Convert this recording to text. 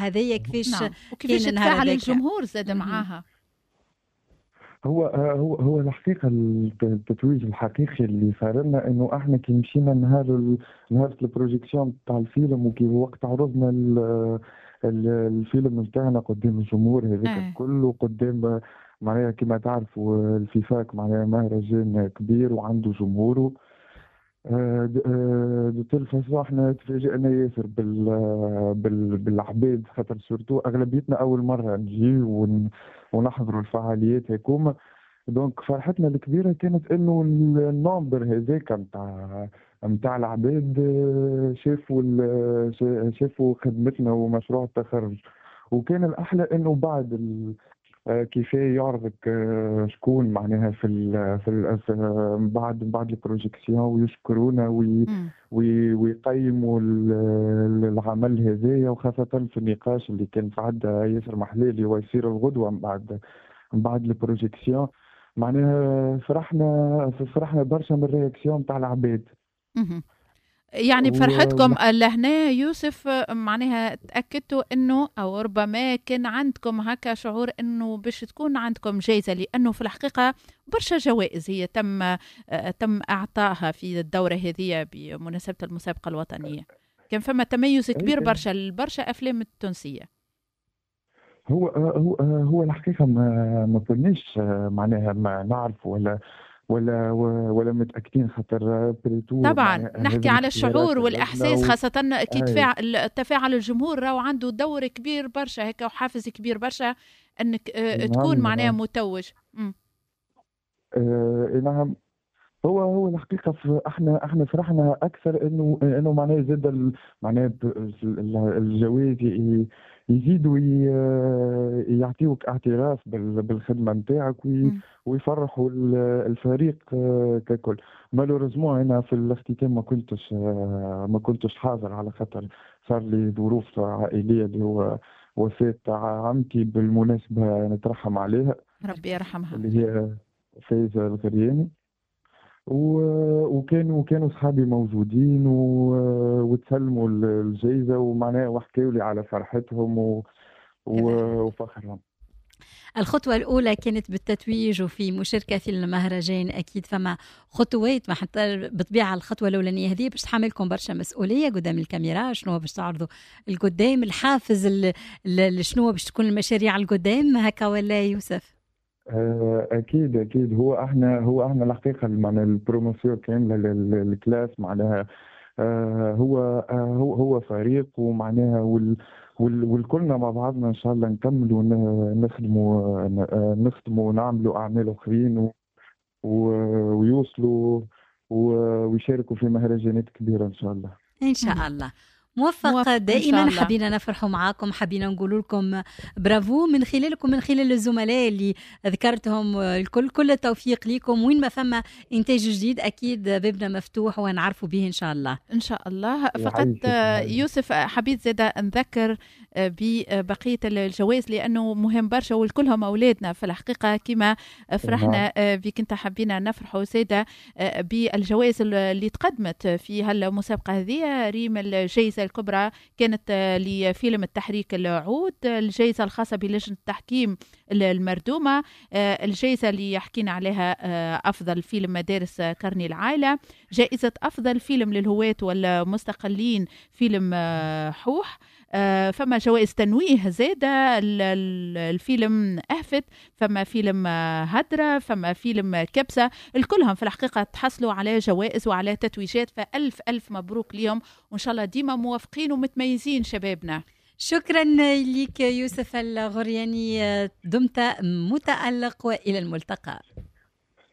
هذايا كيفاش نعم. وكيفاش يتفاعل الجمهور زاد معاها. هو الحقيقة التتويج الحقيقي اللي صار لنا انه احنا كي مشينا نهار البروجيكسيون تاع الفيلم وكي وقت عرضنا الفيلم نتاعنا قدام الجمهور هذاك كله قدام معناها كما تعرفوا الفيفاك معناها مهرجان كبير وعنده جمهوره. بتلفزة احنا تفاجئنا ياسر بالعباد، خاطر سورتو اغلبيتنا اول مره نجي ونحضروا الفعاليات هكوما. دونك فرحتنا الكبيره كانت انه النومبر هذاك نتاع العباد شافوا خدمتنا ومشروع التخرج. وكان الاحلى انه بعد كيفاه يعرضك شكون معناها في بعد البروجيكسيون ويشكرونا ويقيموا العمل هذايا، وخاصة في النقاش اللي كان عندها ياسر محلالي ويصير الغدوة بعد البروجيكسيون. معناها فرحنا برشا من الرياكسيون تاع العباد. يعني بفرحتكم لهنا يوسف معناها تأكدتوا انه او ربما كان عندكم هكا شعور انه باش تكون عندكم جائزة، لانه في الحقيقة برشا جوائز هي تم اعطائها في الدورة هذه بمناسبة المسابقة الوطنية. كان فما تميز كبير برشا افلام التونسية. هو الحقيقة ما كناش معناها ما نعرف ولا متأكدين، خاطر طبعا نحكي على الشعور والإحساس، خاصة تفاعل الجمهور راهو عنده دور كبير برشا هيك وحافز كبير برشا أنك تكون معناها متوج. نعم. هو الحقيقة احنا فرحنا أكثر إنه معناه زاد معناه الجوائز يزيدوا يعطيوك اعتراف بالخدمة نتاعك ويفرحوا الفريق ككل. مالوريزمون أنا في الاختتام ما كنتش حاضر، على خاطر صار لي ظروف عائلية اللي هو وفاة عمتي بالمناسبة نترحم عليها، ربي يرحمها، اللي هي فايزة الغرياني. وكانوا صحابي موجودين وتسلموا الجائزة ومعناه وحكيوا لي على فرحتهم وفخرهم. الخطوة الأولى كانت بالتتويج وفي مشاركة في المهرجان. أكيد فما خطوات، ما حتى بطبيعة الخطوة الأولانية هذه باش تحملكم برشا مسؤولية قدام الكاميرا. شنو باش تعرضوا القدام، الحافز شنو باش تكون المشاريع القدام هكا ولا يوسف؟ اكيد هو احنا الحقيقه معناها البروموسيون كامله للكلاس معناها هو فريق ومعناها والكلنا مع بعضنا ان شاء الله نكملوا نخدموا ونعملوا اعمال اخرين ويوصلوا ويشاركوا في مهرجانات كبيره ان شاء الله. ان شاء الله موفق دائما. حبينا نفرحوا معاكم، حبينا نقول لكم برافو من خلالكم، من خلال الزملاء اللي ذكرتهم الكل. كل التوفيق لكم، وين ما فما إنتاج جديد أكيد بابنا مفتوح ونعرفوا به إن شاء الله. إن شاء الله. فقط يوسف حبيت زيادة نذكر ببقية الجوائز لأنه مهم برشا والكلهم أولادنا في الحقيقة. كما فرحنا بك أنت حبينا نفرحوا زيادة بالجوائز اللي تقدمت في هالمسابقة هذه. ريم الجائزة الكبرى كانت لفيلم التحريك العود، الجائزة الخاصة بلجنة التحكيم المردومة، الجائزة اللي حكينا عليها أفضل فيلم مدارس كرني العائلة، جائزة أفضل فيلم للهواة والمستقلين فيلم حوح. فما جوائز تنويه زادة، الفيلم أهفت، فما فيلم هدرة، فما فيلم كبسة. الكلهم في الحقيقة تحصلوا على جوائز وعلى تتويجات، فألف ألف مبروك ليهم، وإن شاء الله ديما موافقين ومتميزين شبابنا. شكرا لك يوسف الغرياني، دمت متألق وإلى الملتقى.